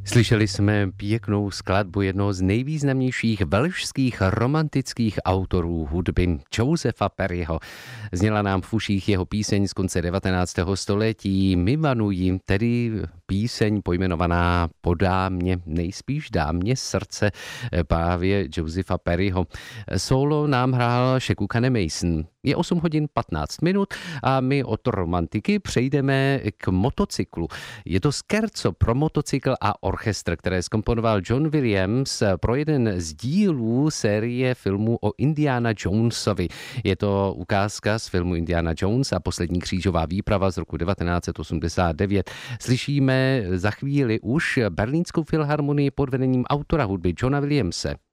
Slyšeli jsme pěknou skladbu jednoho z nejvýznamnějších velšských romantických autorů hudby, Josepha Perryho. Zněla nám v uších jeho píseň z konce 19. století Mivanuji, tedy píseň pojmenovaná Podá mě, nejspíš dá mě srdce, právě Josepha Perryho. Solo nám hrál Shekukane Mason. Je 8 hodin 15 minut a my od romantiky přejdeme k motocyklu. Je to scherzo pro motocykl a orchestr, které zkomponoval John Williams pro jeden z dílů série filmů o Indiana Jonesovi. Je to ukázka z filmu Indiana Jones a poslední křížová výprava z roku 1989. Slyšíme za chvíli už Berlínskou filharmonii pod vedením autora hudby Johna Williamse.